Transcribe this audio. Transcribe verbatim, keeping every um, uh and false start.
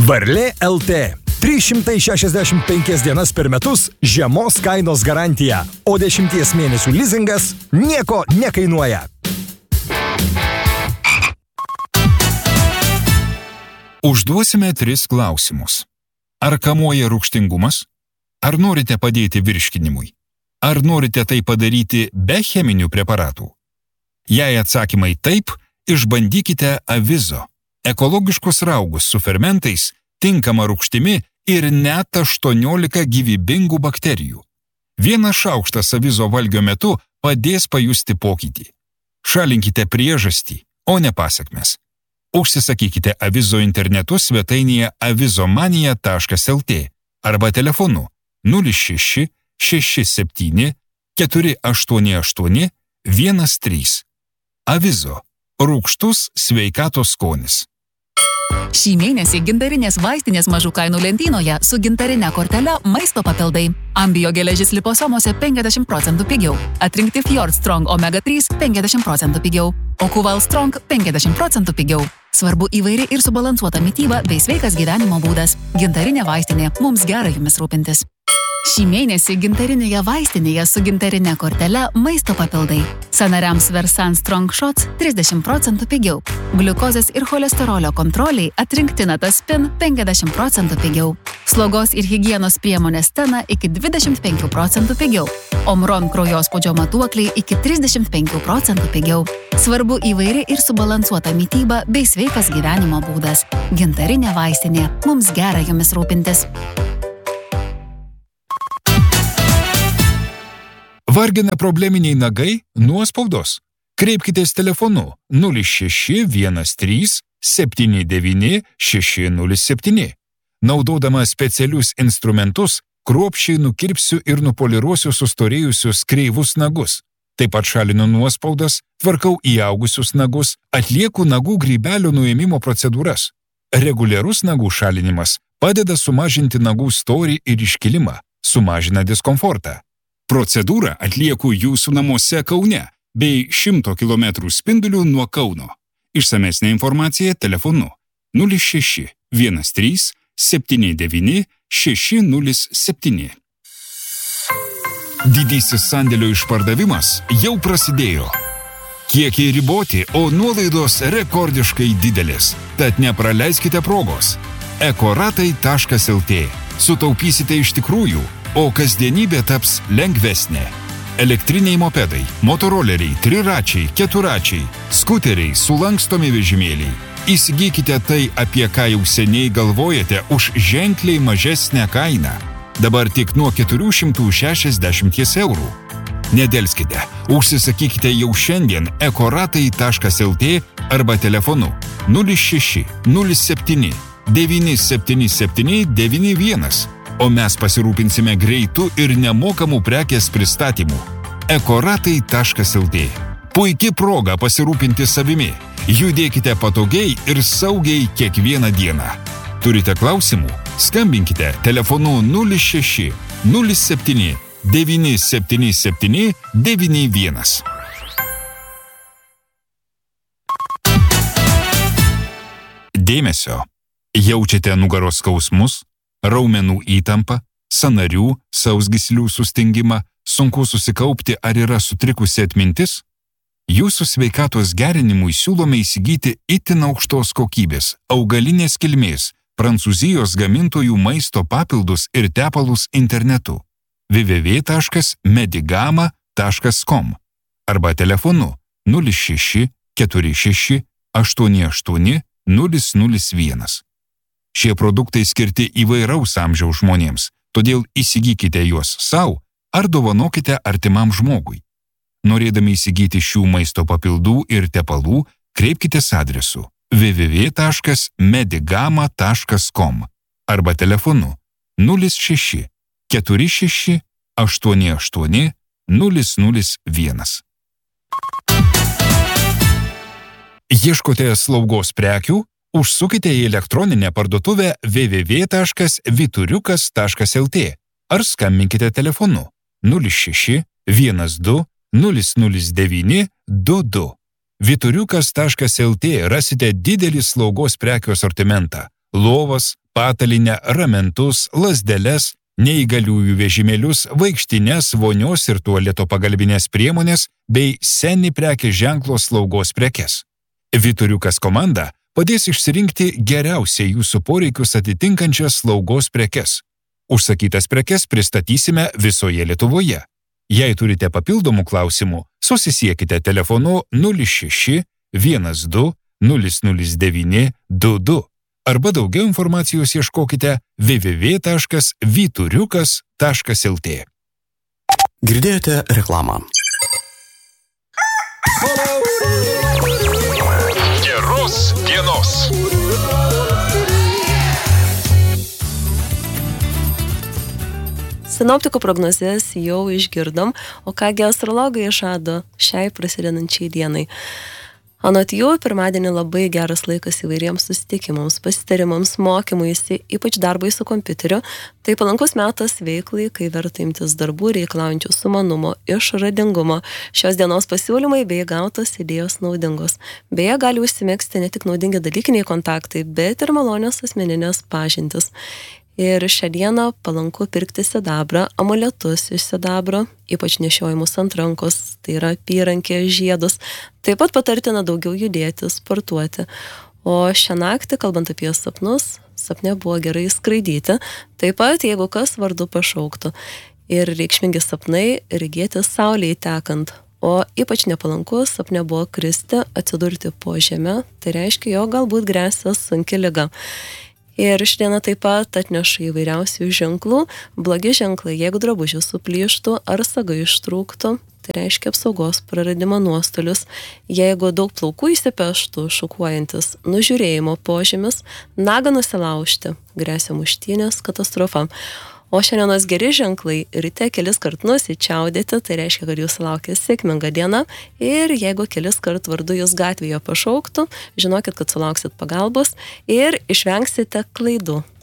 Varlė L T. trys šimtai šešiasdešimt penkias dienas per metus žemos kainos garantija, o dešimties mėnesių lizingas nieko nekainuoja. Užduosime tris klausimus. Ar kamuoja rūgštingumas? Ar norite padėti virškinimui? Ar norite tai padaryti be cheminių preparatų? Jei atsakymai taip, išbandykite Avizo. Ekologiškus raugus su fermentais, tinkama rūgštimi ir net aštuoniolika gyvybingų bakterijų. Vienas šaukštas Avizo valgio metu padės pajusti pokytį. Šalinkite priežastį, o ne pasekmes. Užsisakykite Avizo internetu svetainėje avizomanija taškas el tė arba telefonu nulis šeši šeši septyni keturi aštuoni aštuoni vienas trys. Avizo. Rūgštus sveikatos skonis. Šį mėnesį gintarinės vaistinės mažų kainų lentynoje su gintarine kortele maisto papildai. Ambio geležis liposomose penkiasdešimt procentų pigiau. Atrinkti Fjord Strong omega trys penkiasdešimt procentų pigiau. O Kuval Strong penkiasdešimt procentų pigiau. Svarbu įvairi ir subalansuota mityba bei sveikas gyvenimo būdas. Gintarinė vaistinė. Mums gera jumis rūpintis. Šį mėnesį gintarinėje vaistinėje su gintarine kortele maisto papildai. Sąnariams Versan Strong Shots trisdešimt procentų pigiau. Gliukozės ir cholesterolio kontroliai atrinkti Nataspin penkiasdešimt procentų pigiau. Slogos ir higienos priemonės Stena iki dvidešimt penkių procentų pigiau. Omron kraujospūdžio matuokliai iki trisdešimt penkių procentų pigiau. Svarbu įvairi ir subalansuota mityba bei sveikas gyvenimo būdas. Gintarinė vaistinė. Mums gera jumis rūpintis. Vargina probleminiai nagai, nuospaudos? Kreipkitės telefonu nulis šeši vienas trys septyni devyni šeši nulis septyni. Naudodama specialius instrumentus, kruopščiai nukirpsiu ir nupoliruosiu sustorėjusius kreivus nagus. Taip pat šalinu nuospaudas, tvarkau įaugusius nagus, atlieku nagų grybelio nuėmimo procedūras. Reguliarus nagų šalinimas padeda sumažinti nagų storį ir iškilimą, sumažina diskomfortą. Procedūrą atlieku jūsų namuose Kaune bei šimto kilometrų spindulių nuo Kauno. Išsamesnė informacija telefonu nulis šeši vienas trys septyni devyni šeši nulis septyni. Didysis sandėlio išpardavimas jau prasidėjo. Kiekiai riboti, o nuolaidos rekordiškai didelės. Tad nepraleiskite progos. ekoratai taškas el tė. Sutaupysite iš tikrųjų, o kasdienybė taps lengvesnė. Elektriniai mopedai, motoroleriai, triračiai, keturačiai, skuteriai, sulankstomi vežimėliai. Įsigykite tai, apie ką jau seniai galvojate, už ženkliai mažesnę kainą. Dabar tik nuo keturių šimtų šešiasdešimt eurų. Nedelskite, užsisakykite jau šiandien ekoratai taškas el tė arba telefonu nulis šeši nulis septyni devyni septyni septyni devyni vienas. O mes pasirūpinsime greitų ir nemokamų prekės pristatymų. ekoratai taškas el tė. Puiki proga pasirūpinti savimi. Judėkite patogiai ir saugiai kiekvieną dieną. Turite klausimų? Skambinkite telefonu nulis šeši nulis septyni devyni septyni septyni devyni vienas. Dėmesio. Jaučiate nugaros skausmus? Raumenų įtampą, sąnarių, sausgyslių sustingimą, sunku susikaupti ar yra sutrikusi atmintis? Jūsų sveikatos gerinimui siūlome įsigyti itin aukštos kokybės, augalinės kilmės, Prancūzijos gamintojų maisto papildus ir tepalus internetu w w w taškas medigama taškas com arba telefonu nulis šeši keturi šeši aštuoni aštuoni nulis nulis vienas. Šie produktai skirti įvairaus amžiaus žmonėms, todėl įsigykite juos savo ar dovanokite artimam žmogui. Norėdami įsigyti šių maisto papildų ir tepalų, kreipkitės adresu w w w taškas medigama taškas com arba telefonu nulis šeši keturi šeši aštuoni aštuoni nulis nulis vienas. Ieškote slaugos prekių? Užsukite į elektroninę parduotuvę w w w taškas vituriukas taškas el tė ar skambinkite telefonu nulis šeši vienas du nulis nulis devyni du du. vituriukas taškas el tė rasite didelį slaugos prekių asortimentą, lovas, patalinę, ramentus, lazdeles, neįgaliųjų vežimėlius, vaikštines, vonios ir tualeto pagalbinės priemonės bei seni prekės ženklo slaugos prekes. Vyturiukas komanda padės išsirinkti geriausiai jūsų poreikius atitinkančias slaugos prekes. Užsakytas prekes pristatysime visoje Lietuvoje. Jei turite papildomų klausimų, susisiekite telefonu nulis šeši vienas du nulis nulis devyni du du. Arba daugiau informacijos ieškokite w w w taškas vyturiukas taškas l t. Girdėjote reklamą. Geros dienos. Sinoptikų prognozes jau išgirdom, o kągi astrologai žada šiai prasidedančiai dienai. Anot jų, pirmadienį labai geras laikas įvairiems susitikimams, pasitarimams, mokymuisi, ypač darbai su kompiuteriu. Tai palankus metas veiklai, kai verta imtis darbų reikalaujančių sumanumo, išradingumo. Šios dienos pasiūlymai bei gautos idėjos naudingos. Beje, gali užsimegzti ne tik naudingi dalykiniai kontaktai, bet ir malonios asmeninės pažintis. Ir šią dieną palanku pirkti sidabrą, amuletus iš sidabro, ypač nešiojimus ant rankos, tai yra apyrankė, žiedus. Taip pat patartina daugiau judėti, sportuoti. O šią naktį, kalbant apie sapnus, sapne buvo gerai skraidyti. Taip pat, jeigu kas vardu pašauktų. Ir reikšmingi sapnai regėti saulei tekant. O ypač nepalanku sapne buvo kristi, atsidurti po žeme. Tai reiškia, jo galbūt gresia sunki liga. Ir šiandieną taip pat atneša įvairiausių ženklų. Blogi ženklai, jeigu drabužis suplyštų ar sagai ištrūktų, tai reiškia apsaugos praradimo nuostolius. Jeigu daug plaukų įsipeštų, šukuojantis nužiūrėjimo požymis, nagą nusilaužti, gresia muštynės katastrofa. O šiandienos geri ženklai, ryte kelis kart nusičiaudėti, tai reiškia, kad jūs laukia sėkminga diena. Ir jeigu kelis kart vardu jūs gatvėje pašauktų, žinokit, kad sulauksit pagalbos ir išvengsite klaidų.